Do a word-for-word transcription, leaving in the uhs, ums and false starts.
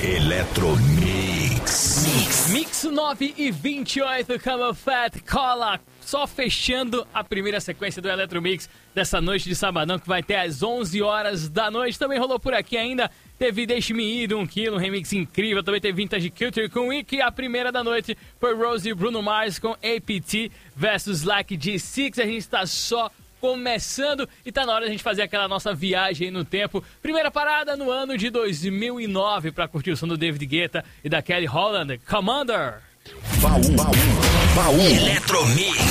Eletromix. Mix. Mix nove e vinte e oito, Camel Fat Cola. Só fechando a primeira sequência do Eletromix dessa noite de sabadão, que vai ter às onze horas da noite. Também rolou por aqui ainda. Teve Deixe-me Ir, um quilo, um remix incrível. Também teve Vintage Culture com Wick. E a primeira da noite foi Rose e Bruno Mars com A P T versus Like G seis. A gente tá só começando e tá na hora da gente fazer aquela nossa viagem no tempo. Primeira parada no ano de dois mil e nove pra curtir o som do David Guetta e da Kelly Holland. Commander. Baú, baú, baú. Eletromix.